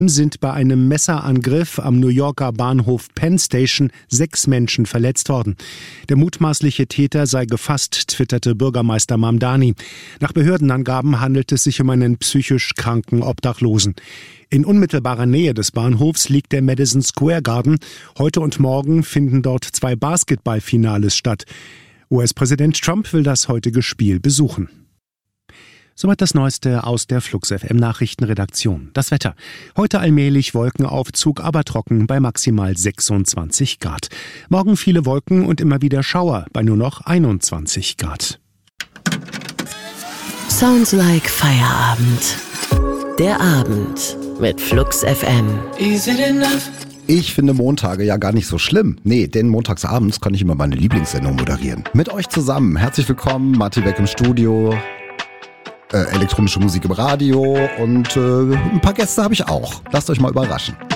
Sind bei einem Messerangriff am New Yorker Bahnhof Penn Station 6 Menschen verletzt worden. Der mutmaßliche Täter sei gefasst, twitterte Bürgermeister Mamdani. Nach Behördenangaben handelt es sich um einen psychisch kranken Obdachlosen. In unmittelbarer Nähe des Bahnhofs liegt der Madison Square Garden. Heute und morgen finden dort 2 Basketballfinales statt. US-Präsident Trump will das heutige Spiel besuchen. Soweit das Neueste aus der Flux FM Nachrichtenredaktion. Das Wetter. Heute allmählich Wolkenaufzug, aber trocken bei maximal 26 Grad. Morgen viele Wolken und immer wieder Schauer bei nur noch 21 Grad. Sounds like Feierabend. Der Abend mit Flux FM. Is it enough? Ich finde Montage ja gar nicht so schlimm. Nee, denn montagsabends kann ich immer meine Lieblingssendung moderieren. Mit euch zusammen. Herzlich willkommen, Matti Beck im Studio. Elektronische Musik im Radio und ein paar Gäste habe ich auch. Lasst euch mal überraschen.